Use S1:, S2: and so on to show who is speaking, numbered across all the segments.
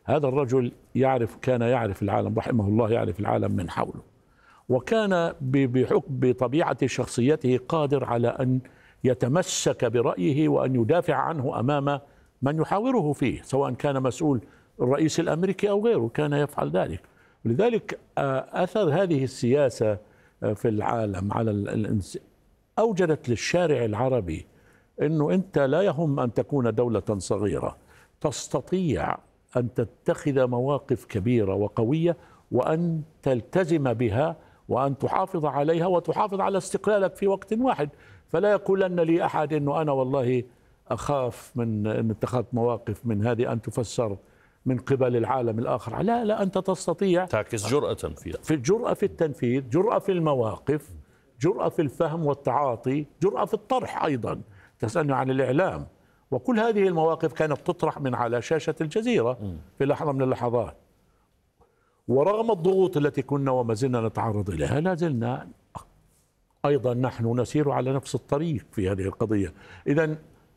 S1: هذا الرجل كان يعرف العالم رحمه الله، يعرف العالم من حوله، وكان بحكم بطبيعة شخصيته قادر على أن يتمسك برأيه وأن يدافع عنه أمام من يحاوره فيه، سواء كان مسؤول الرئيس الأمريكي أو غيره، كان يفعل ذلك. ولذلك أثر هذه السياسة في العالم على أوجدت للشارع العربي أنه أنت لا يهم أن تكون دولة صغيرة، تستطيع أن تتخذ مواقف كبيرة وقوية وأن تلتزم بها وأن تحافظ عليها وتحافظ على استقلالك في وقت واحد. فلا يقولن لي أحد أنه أنا والله أخاف من أن اتخذت مواقف من هذه أن تفسر من قبل العالم الآخر. لا لا، أنت تستطيع،
S2: تعكس جرأة فيها،
S1: في الجرأة في التنفيذ، جرأة في المواقف، جرأة في الفهم والتعاطي، جرأة في الطرح أيضا. تسألني عن الإعلام، وكل هذه المواقف كانت تطرح من على شاشة الجزيرة في لحظة من اللحظات. ورغم الضغوط التي كنا وما زلنا نتعرض إليها، لا زلنا أيضا نحن نسير على نفس الطريق في هذه القضية. إذن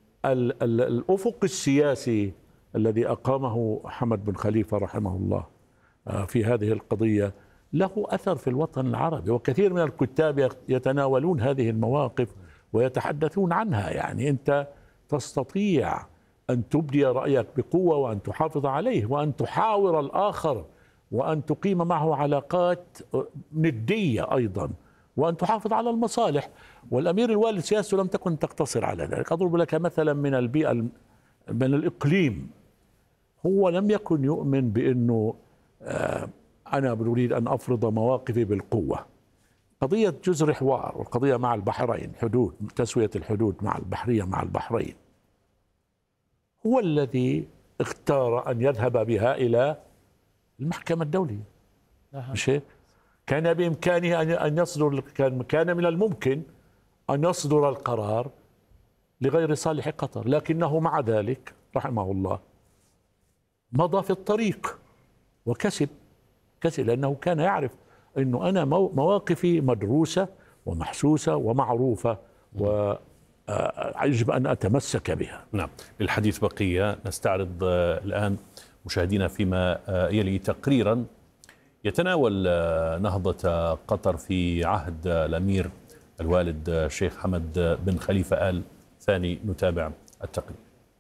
S1: الأفق السياسي الذي أقامه حمد بن خليفة رحمه الله في هذه القضية له أثر في الوطن العربي، وكثير من الكتاب يتناولون هذه المواقف ويتحدثون عنها. يعني أنت تستطيع أن تبدي رأيك بقوة وأن تحافظ عليه وأن تحاور الآخر وأن تقيم معه علاقات ندية أيضا وأن تحافظ على المصالح. والأمير الوالد سياسته لم تكن تقتصر على ذلك. أضرب لك مثلا من البيئة، من الإقليم. هو لم يكن يؤمن بأنه أنا أريد أن أفرض مواقفي بالقوة. قضية جزر حوار والقضية مع البحرين، حدود تسوية الحدود مع البحرية مع البحرين، هو الذي اختار أن يذهب بها إلى المحكمة الدولية. مش هيك؟ كان بإمكانه أن يصدر، كان من الممكن أن يصدر القرار لغير صالح قطر، لكنه مع ذلك رحمه الله مضى في الطريق وكسب لأنه كان يعرف أنه أنا مواقفي مدروسة ومحسوسة ومعروفة ويجب أن أتمسك بها.
S2: نعم، للحديث بقية. نستعرض الآن مشاهدينا فيما يلي تقريرا يتناول نهضة قطر في عهد الأمير الوالد الشيخ حمد بن خليفة آل ثاني. نتابع التقرير.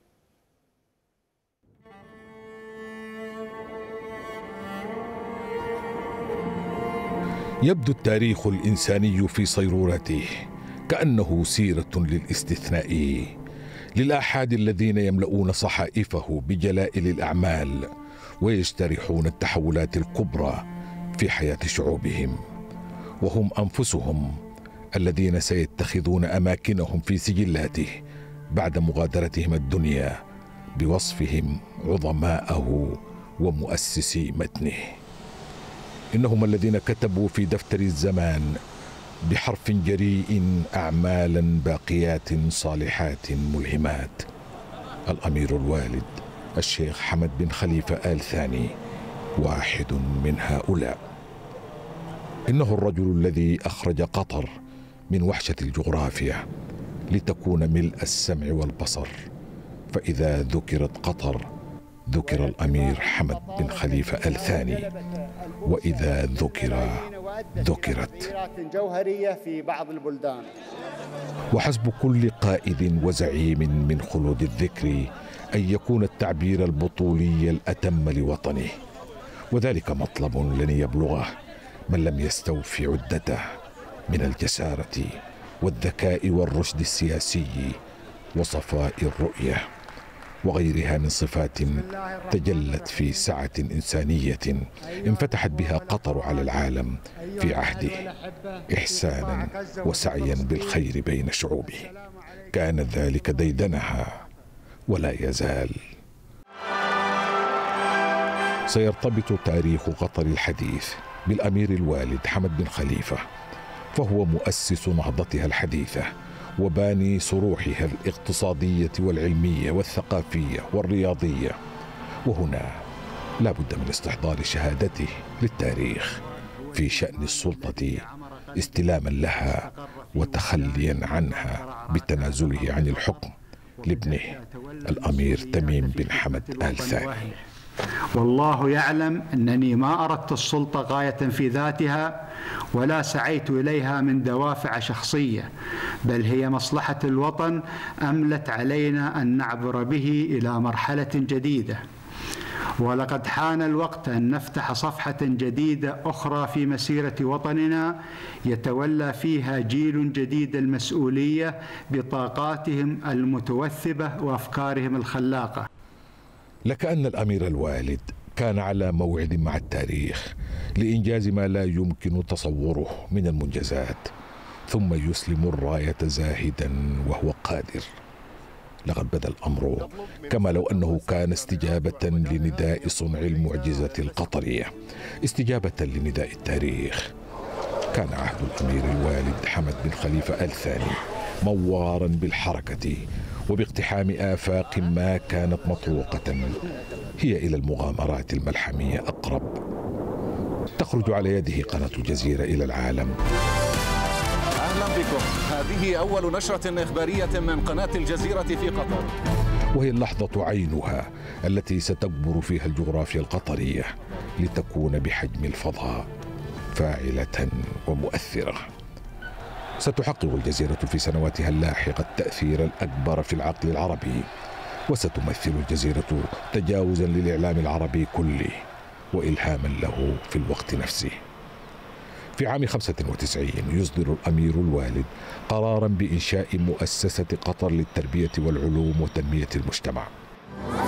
S3: يبدو التاريخ الإنساني في صيرورته كأنه سيرة للاستثناء، للآحاد الذين يملؤون صحائفه بجلائل الأعمال ويجترحون التحولات الكبرى في حياة شعوبهم، وهم أنفسهم الذين سيتخذون أماكنهم في سجلاته بعد مغادرتهم الدنيا بوصفهم عظماءه ومؤسسي متنه. إنهم الذين كتبوا في دفتر الزمان بحرف جريء أعمالا باقيات صالحات ملهمات. الأمير الوالد الشيخ حمد بن خليفة آل ثاني واحد من هؤلاء. إنه الرجل الذي أخرج قطر من وحشة الجغرافيا لتكون ملء السمع والبصر، فإذا ذكرت قطر ذكر الأمير حمد بن خليفة آل ثاني، وإذا ذكرت
S4: جوهرية في بعض البلدان.
S3: وحسب كل قائد وزعيم من خلود الذكر أن يكون التعبير البطولي الأتم لوطنه، وذلك مطلب لن يبلغه من لم يستوفي عدته من الجسارة والذكاء والرشد السياسي وصفاء الرؤية وغيرها من صفات تجلت في سعة إنسانية انفتحت بها قطر على العالم في عهده، إحسانا وسعيا بالخير بين شعوبه. كان ذلك ديدنها ولا يزال. سيرتبط تاريخ قطر الحديث بالأمير الوالد حمد بن خليفة، فهو مؤسس نهضتها الحديثة وباني صروحها الاقتصادية والعلمية والثقافية والرياضية. وهنا لا بد من استحضار شهادته للتاريخ في شأن السلطة استلاما لها وتخليا عنها بتنازله عن الحكم لابنه الأمير تميم بن حمد آل ثاني.
S4: والله يعلم أنني ما أردت السلطة غاية في ذاتها ولا سعيت إليها من دوافع شخصية، بل هي مصلحة الوطن أملت علينا أن نعبر به إلى مرحلة جديدة. ولقد حان الوقت أن نفتح صفحة جديدة أخرى في مسيرة وطننا يتولى فيها جيل جديد المسؤولية بطاقاتهم المتوثبة وأفكارهم الخلاقة.
S3: لكأن الأمير الوالد كان على موعد مع التاريخ لإنجاز ما لا يمكن تصوره من المنجزات، ثم يسلم الراية زاهدا وهو قادر. لقد بدا الأمر كما لو أنه كان استجابة لنداء صنع المعجزة القطرية، استجابة لنداء التاريخ. كان عهد الأمير الوالد حمد بن خليفة الثاني موارا بالحركة وباقتحام آفاق ما كانت مطروقة هي إلى المغامرات الملحمية أقرب. تخرج على يده قناة الجزيرة إلى العالم.
S5: أهلا بكم، هذه أول نشرة إخبارية من قناة الجزيرة في قطر،
S3: وهي اللحظة عينها التي ستكبر فيها الجغرافيا القطرية لتكون بحجم الفضاء، فاعلة ومؤثرة. ستحقق الجزيرة في سنواتها اللاحقة التأثير الأكبر في العقل العربي، وستمثل الجزيرة تجاوزا للإعلام العربي كله وإلهاما له في الوقت نفسه. في عام 95 يصدر الأمير الوالد قرارا بإنشاء مؤسسة قطر للتربية والعلوم وتنمية المجتمع.